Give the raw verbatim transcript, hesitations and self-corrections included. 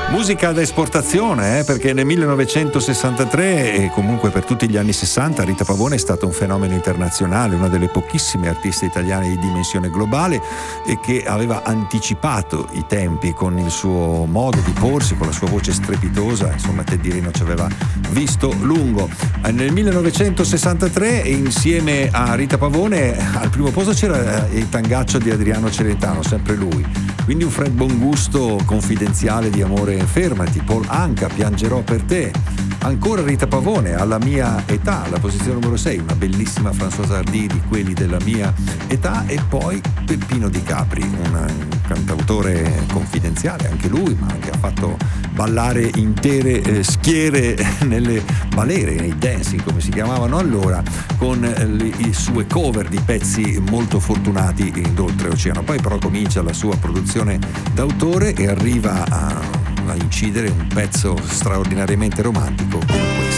Musica da esportazione, eh, perché nel millenovecentosessantatré e comunque per tutti gli anni sessanta Rita Pavone è stata un fenomeno internazionale, una delle pochissime artiste italiane di dimensione globale e che aveva anticipato i tempi con il suo modo di porsi, con la sua voce strepitosa. Insomma, Teddy Rino ci aveva visto lungo. Nel millenovecentosessantatré insieme a Rita Pavone al primo posto c'era il tangaccio di Adriano Celentano, sempre lui. Quindi un Fred Bongusto confidenziale di Amore fermati, Paul Anka, Piangerò per te, ancora Rita Pavone alla mia età, alla posizione numero sei, una bellissima Françoise Hardy di quelli della mia età, e poi Peppino Di Capri, un cantautore confidenziale anche lui, ma che ha fatto ballare intere eh, schiere nelle balere, nei dancing come si chiamavano allora, con eh, le sue cover di pezzi molto fortunati d'oltreoceano. Poi però comincia la sua produzione d'autore e arriva a a incidere un pezzo straordinariamente romantico